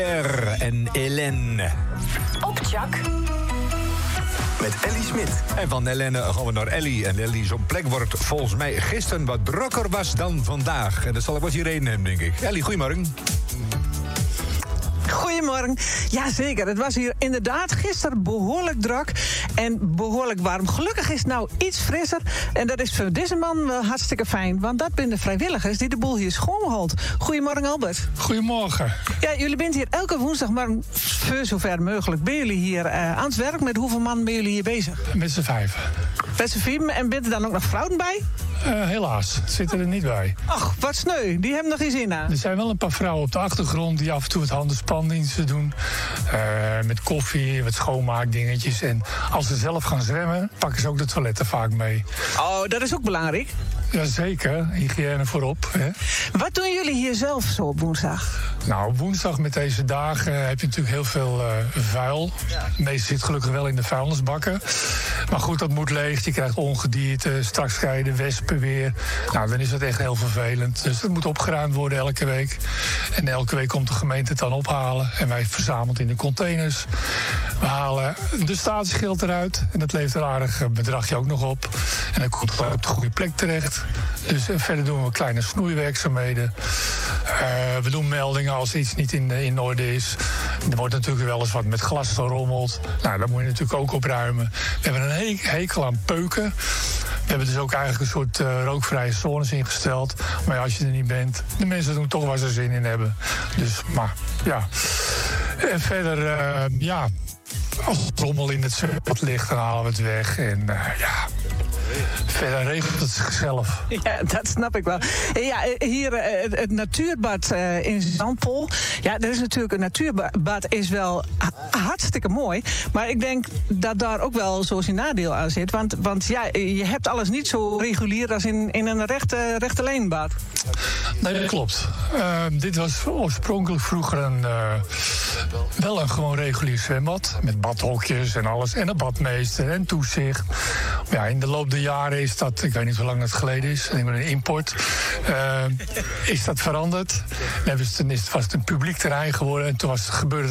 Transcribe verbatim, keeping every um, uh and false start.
En Hélène. Op Jack. Met Ellie Smit. En van Hélène gaan we naar Ellie. En Ellie, zo'n plek wordt volgens mij gisteren wat drukker was dan vandaag. En dat zal ik wat hierheen hebben, denk ik. Ellie, goedemorgen. Goedemorgen. Jazeker, het was hier inderdaad gisteren behoorlijk druk en behoorlijk warm. Gelukkig is het nou iets frisser en dat is voor deze man wel hartstikke fijn. Want dat zijn de vrijwilligers die de boel hier schoonhouden. Goedemorgen, Albert. Goedemorgen. Ja, jullie bent hier elke woensdagmorgen, voor zover mogelijk, ben jullie hier uh, aan het werk. Met hoeveel man ben jullie hier bezig? Met z'n vijf. Met z'n vier. En bent er dan ook nog vrouwen bij? Uh, helaas, zitten er niet bij. Ach, wat sneu. Die hebben nog geen zin aan. Er zijn wel een paar vrouwen op de achtergrond die af en toe het handenspandiensten doen. Uh, met koffie, wat schoonmaakdingetjes. En als ze zelf gaan zwemmen, pakken ze ook de toiletten vaak mee. Oh, dat is ook belangrijk. Jazeker, hygiëne voorop. Hè. Wat doen jullie hier zelf zo op woensdag? Nou, op woensdag met deze dagen heb je natuurlijk heel veel uh, vuil. Het meeste zit gelukkig wel in de vuilnisbakken. Maar goed, dat moet leeg. Je krijgt ongedierte, straks krijg je de wespen weer. Nou, dan is dat echt heel vervelend. Dus dat moet opgeruimd worden elke week. En elke week komt de gemeente het dan ophalen. En wij verzamelen het in de containers. We halen de statiegeld eruit. En dat levert een aardig bedragje ook nog op. En dan komt het op de goede plek terecht. Dus en verder doen we kleine snoeiwerkzaamheden. Uh, we doen meldingen als iets niet in, in orde is. Er wordt natuurlijk wel eens wat met glas gerommeld. Nou, dat moet je natuurlijk ook opruimen. We hebben een he- hekel aan peuken. We hebben dus ook eigenlijk een soort uh, rookvrije zones ingesteld. Maar ja, als je er niet bent, de mensen doen toch waar ze zin in hebben. Dus, maar, ja. En verder, uh, ja, als het rommel in het zwembad ligt, dan halen we het weg. En uh, ja... Verder regelt het zichzelf. Ja, dat snap ik wel. Ja, hier het, het natuurbad uh, in Zandpool. Ja, dat is natuurlijk een natuurbad is wel hartstikke mooi. Maar ik denk dat daar ook wel zo zijn nadeel aan zit. Want, want ja, je hebt alles niet zo regulier als in, in een rechte, rechte lijnbad. Nee, dat klopt. Uh, dit was oorspronkelijk vroeger een, uh, wel een gewoon regulier zwembad. Met badhokjes en alles. En een badmeester en toezicht. Ja, in de loop der jaren is dat, ik weet niet hoe lang dat geleden is, ik denk maar een import, uh, is dat veranderd. En toen is het, was het een publiek terrein geworden en toen was het gebeurde